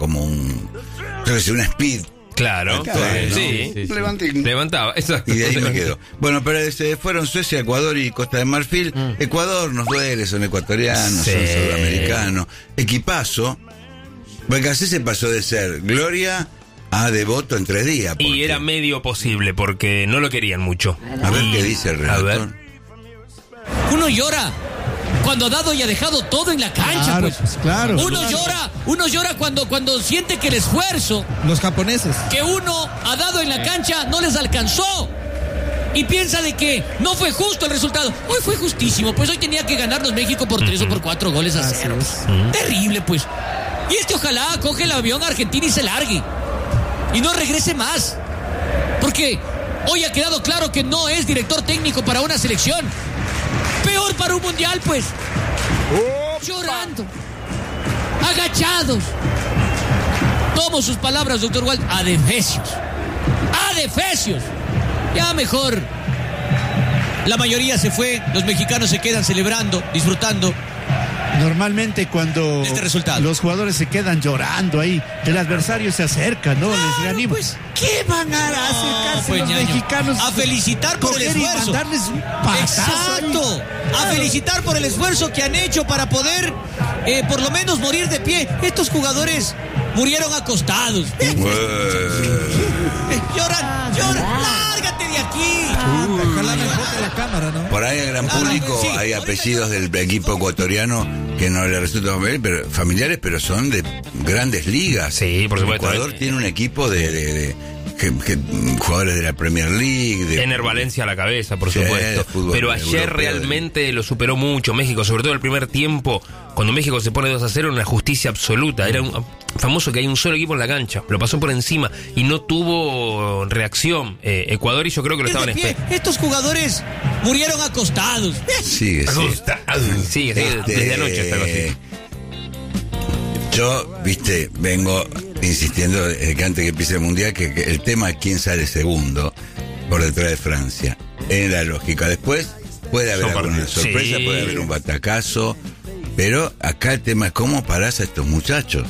como un speed. Claro, ¿no? sí. Levantaba, exacto. Y de ahí me quedo. Bueno, pero fueron Suecia, Ecuador y Costa de Marfil. Ecuador nos duele, son ecuatorianos, son sudamericanos. Equipazo. Porque así se pasó de ser gloria a devoto en 3 días. Y era medio posible, porque no lo querían mucho. A ver qué dice el relator. Uno llora cuando ha dado y ha dejado todo en la cancha, Claro. Uno llora cuando siente que el esfuerzo, los japoneses, que uno ha dado en la cancha no les alcanzó. Y piensa de que no fue justo el resultado. Hoy fue justísimo, pues hoy tenía que ganarnos México por 3 o por 4 goles a 0. Terrible, pues. Y ojalá coge el avión a Argentina y se largue. Y no regrese más. Porque hoy ha quedado claro que no es director técnico para una selección. Peor para un mundial, pues. Llorando. Agachados. Tomo sus palabras, doctor Walt. Adefesios. Ya mejor. La mayoría se fue. Los mexicanos se quedan celebrando, disfrutando. Normalmente cuando resultado, los jugadores se quedan llorando ahí, el adversario se acerca, ¿no? Les reanima. Pues, ¿qué van a acercarse los mexicanos? A felicitar por el esfuerzo. Y mandarles un patazo. Exacto. A felicitar por el esfuerzo que han hecho para poder, por lo menos, morir de pie. Estos jugadores murieron acostados. Lloran. Lárgate de aquí. Ojalá me enfoque la cámara, ¿no? Por ahí, el gran público, hay apellidos del equipo ecuatoriano que no le resultan familiares, pero son de grandes ligas. Sí, por supuesto. Ecuador tiene un equipo de jugadores de la Premier League. Tener Valencia a la cabeza, por supuesto. Pero ayer realmente lo superó mucho México, sobre todo el primer tiempo, cuando México se pone 2-0, una justicia absoluta. Era famoso que hay un solo equipo en la cancha, lo pasó por encima y no tuvo reacción. Ecuador, y yo creo que lo estaban esperando. Estos jugadores murieron acostados. Sigue. Desde anoche está algo así. Yo, vengo insistiendo que antes que empiece el mundial, que el tema es quién sale segundo por detrás de Francia. En la lógica. Después puede haber alguna sorpresa, puede haber un batacazo, pero acá el tema es cómo parás a estos muchachos.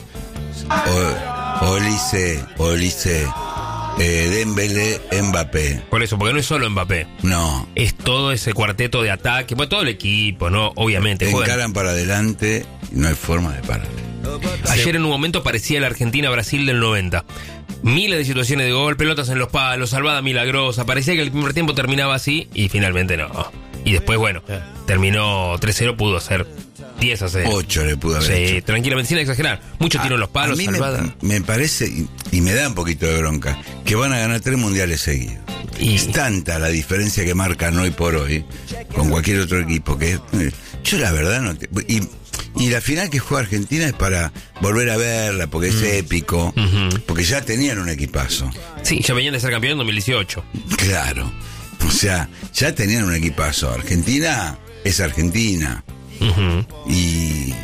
Olise, Dembélé, Mbappé. Por eso, porque no es solo Mbappé. No. Es todo ese cuarteto de ataque, todo el equipo, ¿no? Obviamente. Encaran para adelante y no hay forma de parar. Ayer en un momento parecía la Argentina-Brasil del 90. Miles de situaciones de gol, pelotas en los palos, salvada milagrosa. Parecía que el primer tiempo terminaba así y finalmente no. Y después, terminó 3-0, pudo hacer 10-0. 8 le pudo haber hecho. Sí, tranquilamente, sin exagerar. Mucho tiro en los palos, a mí salvada. Me parece, y me da un poquito de bronca, que van a ganar 3 mundiales seguidos. Y es tanta la diferencia que marcan hoy por hoy con cualquier otro equipo que yo la verdad no te... Y la final que juega Argentina es para volver a verla, porque es épico, porque ya tenían un equipazo. Sí, ya venían de ser campeón en 2018. Claro, o sea, ya tenían un equipazo. Argentina es Argentina. Y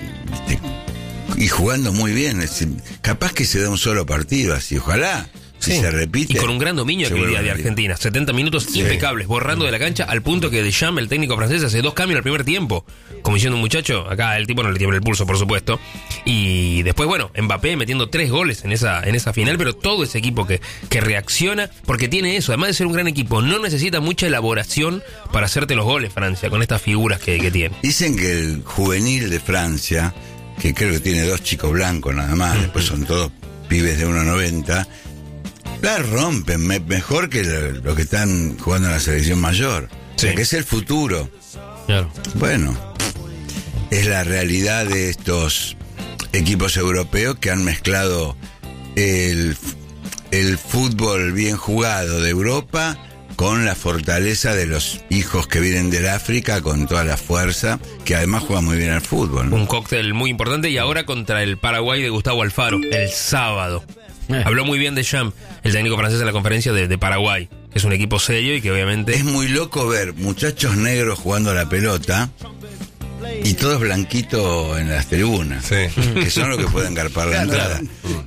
jugando muy bien. Capaz que se da un solo partido así, ojalá. Si se repite. Y con un gran dominio aquel día de Argentina. 70 minutos impecables, borrando de la cancha, al punto que Deschamps, el técnico francés, hace 2 cambios al primer tiempo. Como diciendo un muchacho, acá el tipo no le tiembla el pulso, por supuesto. Y después, Mbappé metiendo 3 goles en esa final, pero todo ese equipo que reacciona, porque tiene eso, además de ser un gran equipo, no necesita mucha elaboración para hacerte los goles, Francia, con estas figuras que tiene. Dicen que el juvenil de Francia, que creo que tiene 2 chicos blancos nada más, después son todos pibes de 1,90, la rompen mejor que los que están jugando en la selección mayor. Sí. Que es el futuro. Claro. Bueno, es la realidad de estos equipos europeos que han mezclado el fútbol bien jugado de Europa con la fortaleza de los hijos que vienen del África, con toda la fuerza, que además juegan muy bien al fútbol, ¿no? Un cóctel muy importante, y ahora contra el Paraguay de Gustavo Alfaro, el sábado. Habló muy bien de Deschamps, el técnico francés, en la conferencia de Paraguay. Es un equipo serio y que obviamente... Es muy loco ver muchachos negros jugando a la pelota y todos blanquitos en las tribunas, que son los que pueden garpar la entrada.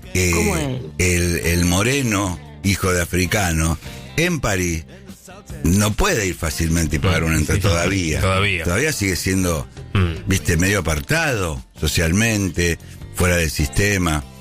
El moreno, hijo de africano, en París, no puede ir fácilmente y pagar una entrada todavía. Todavía sigue siendo, medio apartado socialmente, fuera del sistema.